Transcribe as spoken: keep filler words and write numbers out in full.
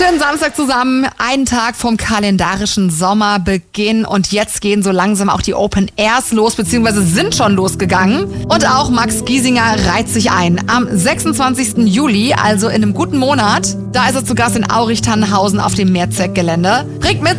Schönen Samstag zusammen, einen Tag vom kalendarischen Sommerbeginn und jetzt gehen so langsam auch die Open Airs los, beziehungsweise sind schon losgegangen. Und auch Max Giesinger reiht sich ein. Am sechsundzwanzigsten Juli, also in einem guten Monat, da ist er zu Gast in Aurich-Tannenhausen auf dem Mehrzweckgelände. Bringt mit